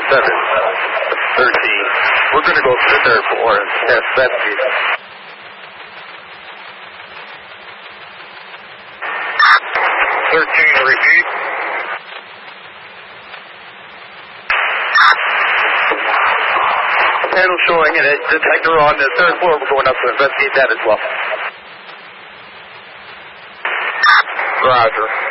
13. We're going to go to the third floor and test that piece. 13, repeat. Panel showing a detector on the third floor. We're going up to investigate that as well. Roger.